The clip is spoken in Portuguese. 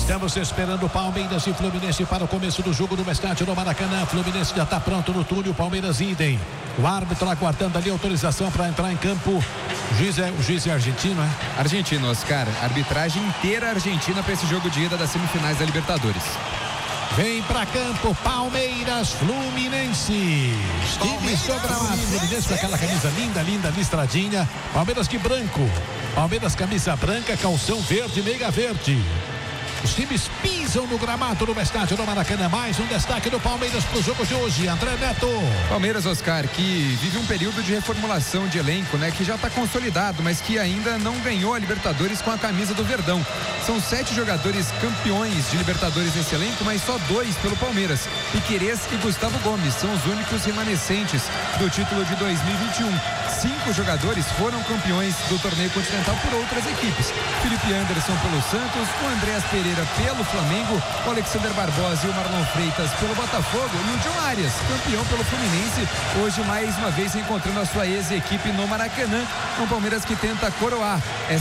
Estamos esperando o Palmeiras e Fluminense para o começo do jogo no estádio do Maracanã. Fluminense já está pronto no túnel, Palmeiras idem. O árbitro aguardando ali a autorização para entrar em campo. O juiz é argentino, é? Argentino, Oscar. Arbitragem inteira argentina para esse jogo de ida das semifinais da Libertadores. Vem pra campo, Palmeiras, Fluminense. Times do gramado. Fluminense com aquela camisa linda, listradinha. Palmeiras de branco. Palmeiras camisa branca, calção verde, meia verde. Os times pisam no gramado no estádio do Maracanã. Mais um destaque do Palmeiras pro jogo de hoje. André Neto. Palmeiras, Oscar, que vive um período de reformulação de elenco, né? Que já está consolidado, mas que ainda não ganhou a Libertadores com a camisa do Verdão. São 7 jogadores campeões de Libertadores nesse elenco, mas só 2 pelo Palmeiras. Piquerez e Gustavo Gomes são os únicos remanescentes do título de 2021. 5 jogadores foram campeões do torneio continental por outras equipes. Felipe Anderson pelo Santos, o Andréas Pereira pelo Flamengo, o Alexander Barbosa e o Marlon Freitas pelo Botafogo e o John Arias, campeão pelo Fluminense, hoje mais uma vez encontrando a sua ex-equipe no Maracanã. Um Palmeiras que tenta coroar